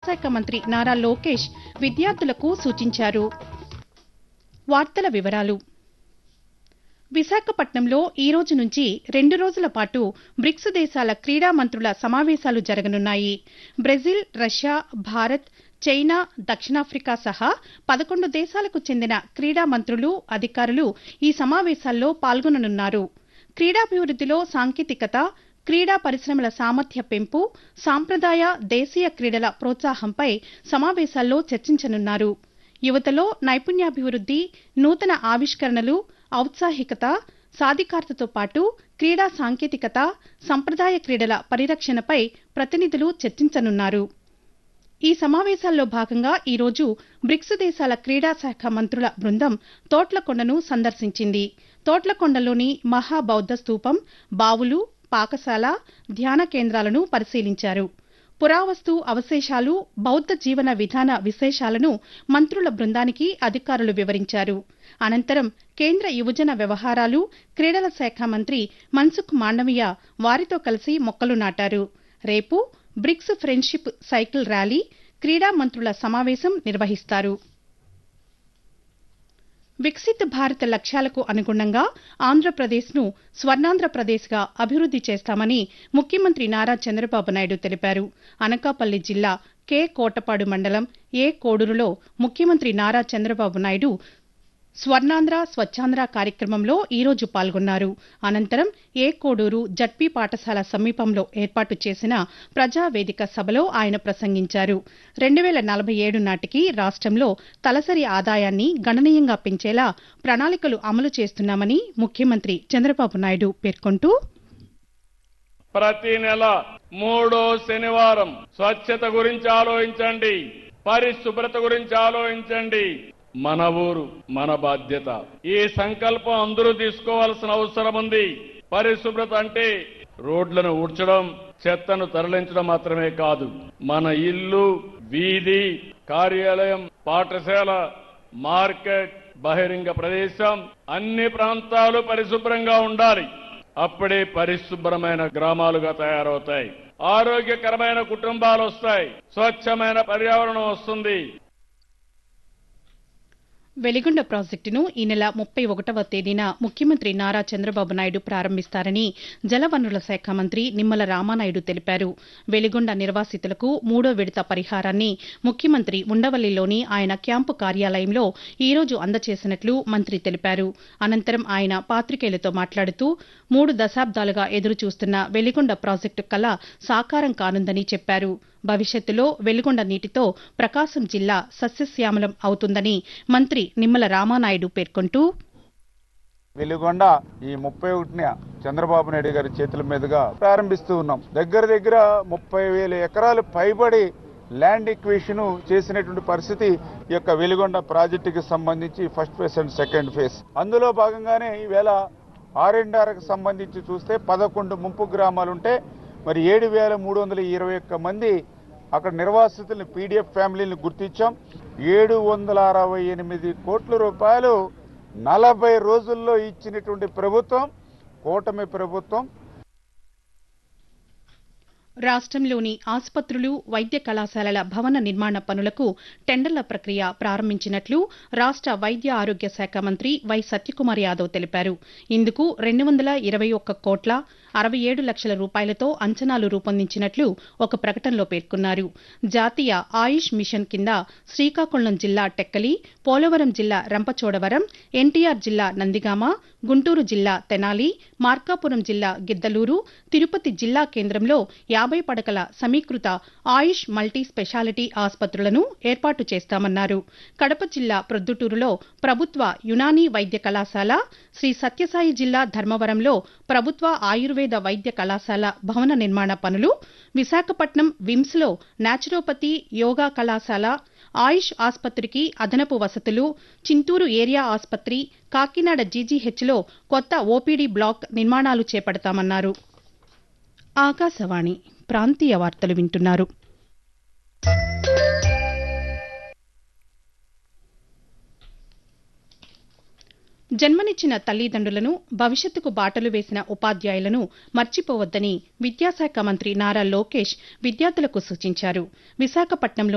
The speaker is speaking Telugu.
విద్యాశాఖ మంత్రి నారా లోకేష్ విద్యార్థులకు సూచించారు. వార్తల వివరాలు. విశాఖపట్నంలో ఈ రోజు నుంచి 2 రోజుల పాటు బ్రిక్స్ దేశాల క్రీడా మంత్రుల సమావేశాలు జరగనున్నాయి. బ్రెజిల్, రష్యా, భారత్, చైనా, దక్షిణాఫ్రికా సహా 11 దేశాలకు చెందిన క్రీడా మంత్రులు, అధికారులు ఈ సమావేశాల్లో పాల్గొననున్నారు. క్రీడాభివృద్ధిలో సాంకేతికత, క్రీడా పరిశ్రమల సామర్థ్య పెంపు, సాంప్రదాయ, దేశీయ క్రీడల ప్రోత్సాహంపై సమావేశాల్లో చర్చించనున్నారు. యువతలో నైపుణ్యాభివృద్ధి, నూతన ఆవిష్కరణలు, ఔత్సాహికత, సాధికారతతో పాటు క్రీడా సాంకేతికత, సంప్రదాయ క్రీడల పరిరక్షణపై ప్రతినిధులు చర్చించనున్నారు. ఈ సమావేశాల్లో భాగంగా ఈ రోజు బ్రిక్స్ దేశాల క్రీడా శాఖ మంత్రుల బృందం తోట్లకొండను సందర్శించింది. తోట్లకొండలోని మహాబౌద్ధ స్తూపం, బావులు, పాకశాల, ధ్యాన కేంద్రాలను పరిశీలించారు. పురావస్తు అవశేషాలు, బౌద్ధ జీవన విధాన విశేషాలను మంత్రుల బృందానికి అధికారులు వివరించారు. అనంతరం కేంద్ర యువజన వ్యవహారాలు, క్రీడల శాఖ మంత్రి మన్సుఖ్ మాండవీయ వారితో కలిసి మొక్కలు నాటారు. రేపు బ్రిక్స్ ఫ్రెండ్షిప్ సైకిల్ ర్యాలీ, క్రీడా మంత్రుల సమావేశం నిర్వహిస్తారు. వికసిత్ భారత్ లక్ష్యాలకు అనుగుణంగా ఆంధ్రప్రదేశ్ను స్వర్ణాంధ్రప్రదేశ్గా అభివృద్ధి చేస్తామని ముఖ్యమంత్రి నారా చంద్రబాబు నాయుడు తెలిపారు. అనకాపల్లి జిల్లా కె కోటపాడు మండలం ఏ కోడూరులో ముఖ్యమంత్రి నారా చంద్రబాబు నాయుడు స్వర్ణాంధ్ర స్వచ్ఛాంధ్ర కార్యక్రమంలో ఈ రోజు పాల్గొన్నారు. అనంతరం ఏ కోడూరు జడ్పీ పాఠశాల సమీపంలో ఏర్పాటు చేసిన ప్రజావేదిక సభలో ఆయన ప్రసంగించారు. 2047 నాటికి రాష్ట్రంలో తలసరి ఆదాయాన్ని గణనీయంగా పెంచేలా ప్రణాళికలు అమలు చేస్తున్నామని ముఖ్యమంత్రి చంద్రబాబు నాయుడు పేర్కొంటూ, ప్రతి నెల 3వ శనివారం స్వచ్ఛత గురించి ఆలోచించండి, పరిశుభ్రత గురించి ఆలోచించండి. మన ఊరు మన బాధ్యత. ఈ సంకల్పం అందరూ తీసుకోవాల్సిన అవసరం ఉంది. పరిశుభ్రత అంటే రోడ్లను ఊడ్చడం, చెత్తను తరలించడం మాత్రమే కాదు. మన ఇల్లు, వీధి, కార్యాలయం, పాఠశాల, మార్కెట్, బహిరంగ ప్రదేశం అన్ని ప్రాంతాలు పరిశుభ్రంగా ఉండాలి. అప్పుడే పరిశుభ్రమైన గ్రామాలుగా తయారవుతాయి. ఆరోగ్యకరమైన కుటుంబాలు వస్తాయి. స్వచ్ఛమైన పర్యావరణం వస్తుంది. వెలిగొండ ప్రాజెక్టును ఈ నెల 31వ తేదీన ముఖ్యమంత్రి నారా చంద్రబాబు నాయుడు ప్రారంభిస్తారని జలవనరుల శాఖ మంత్రి నిమ్మల రామానాయుడు తెలిపారు. వెలిగొండ నిర్వాసితులకు 3వ విడత పరిహారాన్ని ముఖ్యమంత్రి ఉండవల్లిలోని ఆయన క్యాంపు కార్యాలయంలో ఈ రోజు అందజేసినట్లు మంత్రి తెలిపారు. అనంతరం ఆయన పాతికేయులతో మాట్లాడుతూ 3 దశాబ్దాలుగా ఎదురుచూస్తున్న వెలిగొండ ప్రాజెక్టు కల సాకారం కానుందని చెప్పారు. భవిష్యత్తులో వెలిగొండ నీటితో ప్రకాశం జిల్లా సస్యశ్యామలం అవుతుందని మంత్రి నిమ్మల రామానాయుడు పేర్కొంటూ, వెలిగొండ ఈ 31న చంద్రబాబు నాయుడు గారి చేతుల మీదుగా ప్రారంభిస్తూ ఉన్నాం. దగ్గర 30,000 ఎకరాలు పైబడి ల్యాండ్ ఎక్విజిషన్ చేసినటువంటి పరిస్థితి ఈ యొక్క వెలిగొండ ప్రాజెక్టుకి సంబంధించి first phase and second phase. అందులో భాగంగానే ఈవేళ R&Rకి సంబంధించి చూస్తే 11 ముంపు గ్రామాలుంటే మరి 7,321 మంది అక్కడ నిర్వాసితుల్ని పీడీఎఫ్ ఫ్యామిలీని గుర్తించాం. 768 కోట్ల రూపాయలు 40 రోజుల్లో ఇచ్చినటువంటి ప్రభుత్వం కూటమి ప్రభుత్వం. రాష్ట్రంలోని ఆసుపత్రులు, వైద్య కళాశాలల భవన నిర్మాణ పనులకు టెండర్ల ప్రక్రియ ప్రారంభించినట్లు రాష్ట్ర వైద్య ఆరోగ్య శాఖ మంత్రి వై సత్యకుమార్ యాదవ్ తెలిపారు. ఇందుకు 221 కోట్ల 67 లక్షల రూపాయలతో అంచనాలు రూపొందించినట్లు ఒక ప్రకటనలో పేర్కొన్నారు. జాతీయ ఆయుష్ మిషన్ కింద శ్రీకాకుళం జిల్లా టెక్కలి, పోలవరం జిల్లా రంపచోడవరం, ఎన్టీఆర్ జిల్లా నందిగామ, గుంటూరు జిల్లా తెనాలి, మార్కాపురం జిల్లా గిద్దలూరు, తిరుపతి జిల్లా కేంద్రంలో 50 పడకల సమీకృత ఆయుష్ మల్టీ స్పెషాలిటీ ఆసుపత్రులను ఏర్పాటు చేస్తామన్నారు. కడప జిల్లా ప్రొద్దుటూరులో ప్రభుత్వ యునానీ వైద్య కళాశాల, శ్రీ సత్యసాయి జిల్లా ధర్మవరంలో ప్రభుత్వ ఆయుర్వేద వైద్య కళాశాల భవన నిర్మాణ పనులు, విశాఖపట్నం విమ్స్లో న్యాచురోపతి యోగా కళాశాల, ఆయుష్ ఆసుపత్రికి అదనపు వసతులు, చింతూరు ఏరియా ఆసుపత్రి, కాకినాడ జీజీహెచ్లో కొత్త ఓపీడీ బ్లాక్ నిర్మాణాలు చేపడతామన్నారు. ఆకాశవాణి ప్రాంతీయ వార్తలు వింటున్నారు. జన్మనిచ్చిన తల్లిదండ్రులను, భవిష్యత్తుకు బాటలు వేసిన ఉపాధ్యాయులను మర్చిపోవద్దని విద్యాశాఖ మంత్రి నారా లోకేష్ విద్యార్థులకు సూచించారు. విశాఖపట్నంలో